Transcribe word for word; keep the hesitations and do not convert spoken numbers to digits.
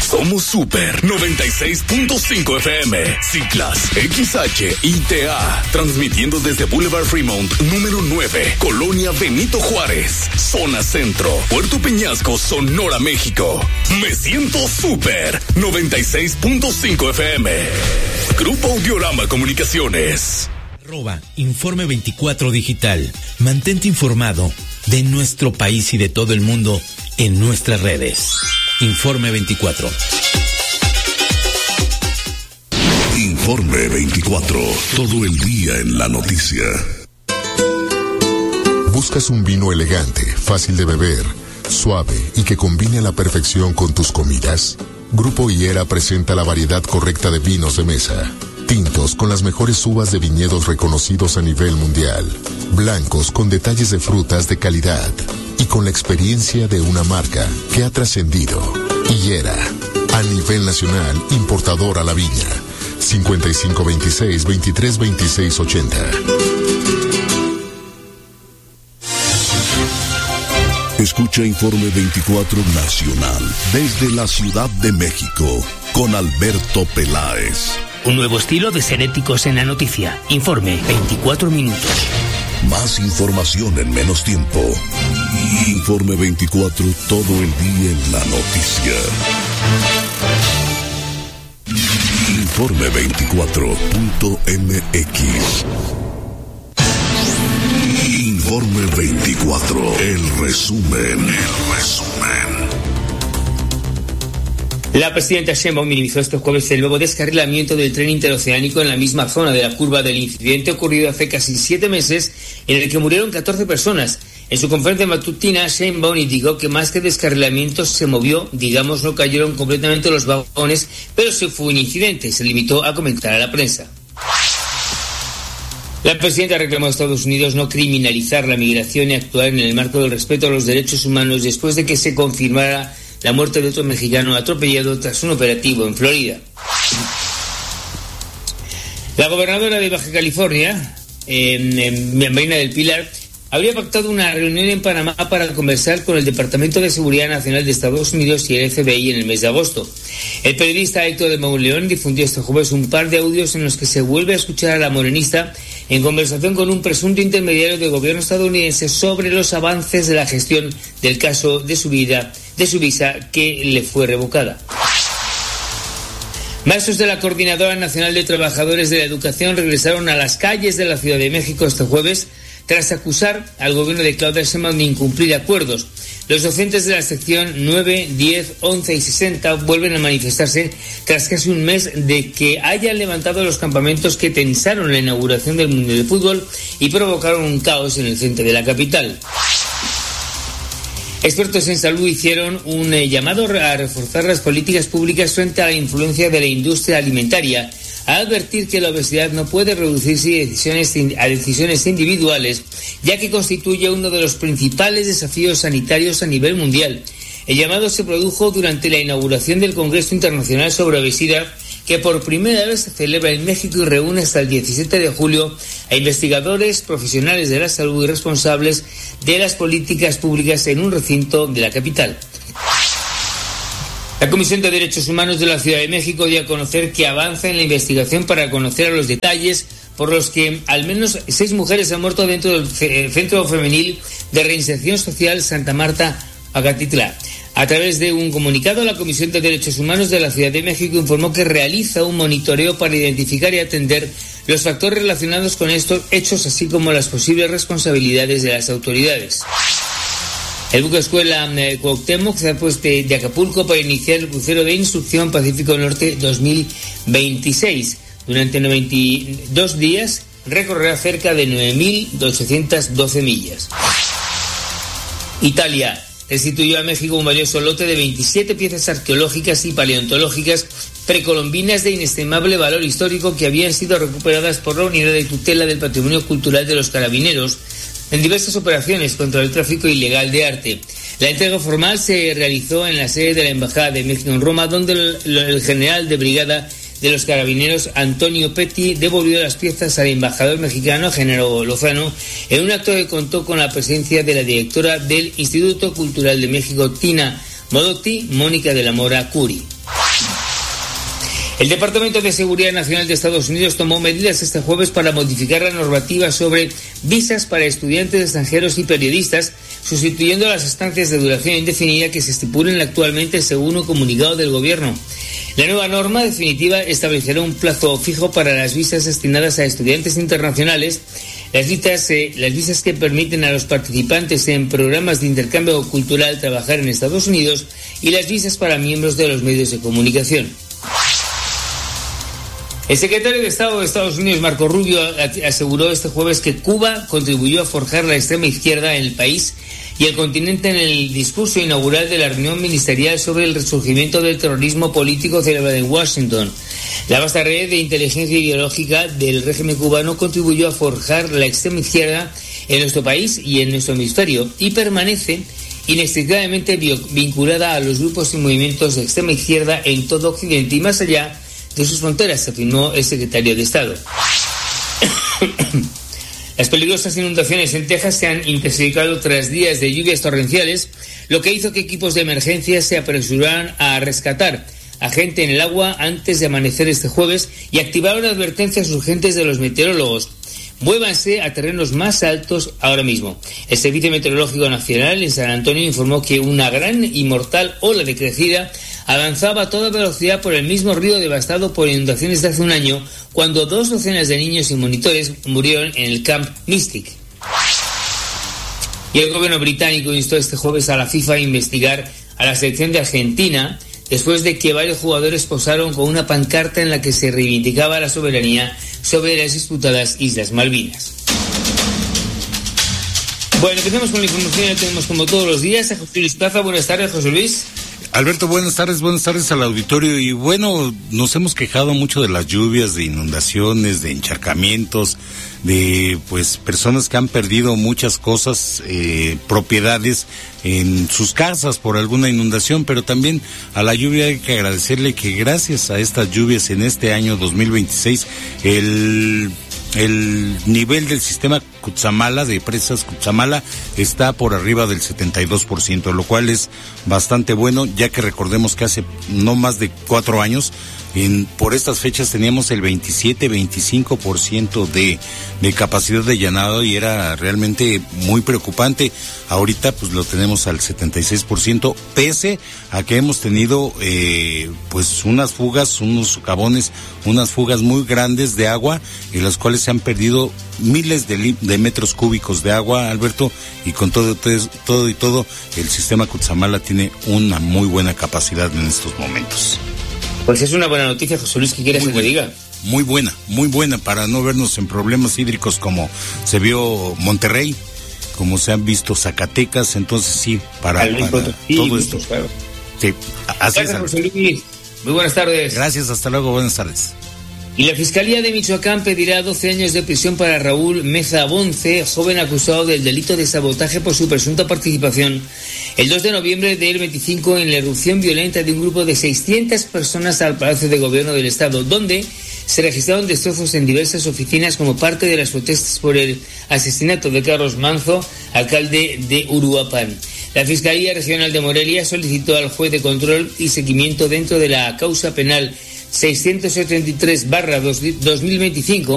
Somos Super noventa y seis punto cinco F M, Ciclas, X H I T A, transmitiendo desde Boulevard Fremont, número nueve, Colonia Benito Juárez, Zona Centro, Puerto Peñasco, Sonora, México. Me siento Super noventa y seis punto cinco F M. Grupo Audiorama Comunicaciones. Arroba Informe veinticuatro Digital. Mantente informado de nuestro país y de todo el mundo en nuestras redes. Informe veinticuatro. Informe veinticuatro. Todo el día en la noticia. ¿Buscas un vino elegante, fácil de beber, suave y que combine a la perfección con tus comidas? Grupo Higuera presenta la variedad correcta de vinos de mesa. Tintos con las mejores uvas de viñedos reconocidos a nivel mundial. Blancos con detalles de frutas de calidad. Y con la experiencia de una marca que ha trascendido. Higuera, a nivel nacional, importador a la viña. cincuenta y cinco veintiséis, veintitrés veintiséis ochenta. Escucha Informe veinticuatro Nacional desde la Ciudad de México con Alberto Peláez. Un nuevo estilo de ser éticos en la noticia. Informe veinticuatro minutos. Más información en menos tiempo. Informe veinticuatro, todo el día en la noticia. Informe veinticuatro punto M X. Informe veinticuatro, el resumen, el resumen. La presidenta Sheinbaum minimizó este jueves el nuevo descarrilamiento del tren interoceánico en la misma zona de la curva del incidente ocurrido hace casi siete meses, en el que murieron catorce personas. En su conferencia matutina, Sheinbaum indicó que más que descarrilamiento se movió, digamos, no cayeron completamente los vagones, pero sí fue un incidente, se limitó a comentar a la prensa. La presidenta reclamó a Estados Unidos no criminalizar la migración y actuar en el marco del respeto a los derechos humanos después de que se confirmara la muerte de otro mexicano atropellado tras un operativo en Florida. La gobernadora de Baja California, eh, Marina del Pilar, habría pactado una reunión en Panamá para conversar con el Departamento de Seguridad Nacional de Estados Unidos y el F B I en el mes de agosto. El periodista Héctor de Mauleón difundió este jueves un par de audios en los que se vuelve a escuchar a la morenista en conversación con un presunto intermediario del gobierno estadounidense sobre los avances de la gestión del caso de su vida, de su visa que le fue revocada. Maestros de la Coordinadora Nacional de Trabajadores de la Educación regresaron a las calles de la Ciudad de México este jueves tras acusar al gobierno de Claudia Sheinbaum de incumplir acuerdos. Los docentes de la sección nueve, diez, once y sesenta vuelven a manifestarse tras casi un mes de que hayan levantado los campamentos que tensaron la inauguración del Mundial de Fútbol y provocaron un caos en el centro de la capital. Expertos en salud hicieron un eh, llamado a reforzar las políticas públicas frente a la influencia de la industria alimentaria, a advertir que la obesidad no puede reducirse a decisiones, a decisiones individuales, ya que constituye uno de los principales desafíos sanitarios a nivel mundial. El llamado se produjo durante la inauguración del Congreso Internacional sobre Obesidad, que por primera vez se celebra en México y reúne hasta el diecisiete de julio a investigadores, profesionales de la salud y responsables de las políticas públicas en un recinto de la capital. La Comisión de Derechos Humanos de la Ciudad de México dio a conocer que avanza en la investigación para conocer los detalles por los que al menos seis mujeres han muerto dentro del Centro Femenil de Reinserción Social Santa Marta, Acatitlán. A través de un comunicado, la Comisión de Derechos Humanos de la Ciudad de México informó que realiza un monitoreo para identificar y atender los factores relacionados con estos hechos, así como las posibles responsabilidades de las autoridades. El buque escuela eh, Cuauhtémoc se ha puesto de, de Acapulco para iniciar el crucero de instrucción Pacífico Norte dos mil veintiséis. Durante noventa y dos días recorrerá cerca de nueve mil ochocientas doce millas. Italia restituyó a México un valioso lote de veintisiete piezas arqueológicas y paleontológicas precolombinas de inestimable valor histórico que habían sido recuperadas por la Unidad de Tutela del Patrimonio Cultural de los Carabineros en diversas operaciones contra el tráfico ilegal de arte. La entrega formal se realizó en la sede de la Embajada de México en Roma, donde el, el general de brigada de los Carabineros, Antonio Petti, devolvió las piezas al embajador mexicano, Genaro Lozano, en un acto que contó con la presencia de la directora del Instituto Cultural de México, Tina Modotti, Mónica de la Mora Curi. El Departamento de Seguridad Nacional de Estados Unidos tomó medidas este jueves para modificar la normativa sobre visas para estudiantes extranjeros y periodistas, sustituyendo las estancias de duración indefinida que se estipulan actualmente según un comunicado del gobierno. La nueva norma definitiva establecerá un plazo fijo para las visas destinadas a estudiantes internacionales, las visas, eh, las visas que permiten a los participantes en programas de intercambio cultural trabajar en Estados Unidos y las visas para miembros de los medios de comunicación. El secretario de Estado de Estados Unidos, Marco Rubio, aseguró este jueves que Cuba contribuyó a forjar la extrema izquierda en el país y el continente en el discurso inaugural de la reunión ministerial sobre el resurgimiento del terrorismo político celebrada en Washington. La vasta red de inteligencia ideológica del régimen cubano contribuyó a forjar la extrema izquierda en nuestro país y en nuestro hemisferio y permanece inextricablemente vinculada a los grupos y movimientos de extrema izquierda en todo Occidente y más allá de sus fronteras, afirmó el secretario de Estado. Las peligrosas inundaciones en Texas se han intensificado tras días de lluvias torrenciales, lo que hizo que equipos de emergencia se apresuraran a rescatar a gente en el agua antes de amanecer este jueves y activaron advertencias urgentes de los meteorólogos. Muévanse a terrenos más altos ahora mismo. El Servicio Meteorológico Nacional en San Antonio informó que una gran y mortal ola de crecida avanzaba a toda velocidad por el mismo río devastado por inundaciones de hace un año, cuando dos docenas de niños y monitores murieron en el Camp Mystic. Y el gobierno británico instó este jueves a la FIFA a investigar a la selección de Argentina después de que varios jugadores posaron con una pancarta en la que se reivindicaba la soberanía sobre las disputadas Islas Malvinas. Bueno, empezamos con la información. Ya tenemos como todos los días a José Luis Plaza. Buenas tardes, José Luis. Alberto, buenas tardes, buenas tardes al auditorio. Y bueno, nos hemos quejado mucho de las lluvias, de inundaciones, de encharcamientos, de pues personas que han perdido muchas cosas, eh, propiedades en sus casas por alguna inundación, pero también a la lluvia hay que agradecerle que gracias a estas lluvias en este año dos mil veintiséis, el... el nivel del sistema Cutzamala, de presas Cutzamala, está por arriba del setenta y dos por ciento, lo cual es bastante bueno, ya que recordemos que hace no más de cuatro años, en, por estas fechas teníamos el veintisiete, veinticinco por ciento de, de capacidad de llenado y era realmente muy preocupante. Ahorita pues lo tenemos al setenta y seis por ciento, pese a que hemos tenido eh, pues unas fugas, unos socavones, unas fugas muy grandes de agua, en las cuales se han perdido miles de, li- de metros cúbicos de agua, Alberto, y con todo, todo, todo y todo, el sistema Cutzamala tiene una muy buena capacidad en estos momentos. Pues es una buena noticia, José Luis, ¿qué quieres que te diga? Muy buena, muy buena, para no vernos en problemas hídricos como se vio Monterrey, como se han visto Zacatecas, entonces sí, para, para sí, todo esto. Claro. Sí, así Gracias, es. José Luis. Muy buenas tardes. Gracias, hasta luego, buenas tardes. Y la Fiscalía de Michoacán pedirá doce años de prisión para Raúl Meza Bonce, joven acusado del delito de sabotaje por su presunta participación el dos de noviembre del veinticinco en la erupción violenta de un grupo de seiscientas personas al Palacio de Gobierno del Estado, donde se registraron destrozos en diversas oficinas como parte de las protestas por el asesinato de Carlos Manzo, alcalde de Uruapan. La Fiscalía Regional de Morelia solicitó al juez de control y seguimiento dentro de la causa penal seiscientos setenta y tres barra dos mil veinticinco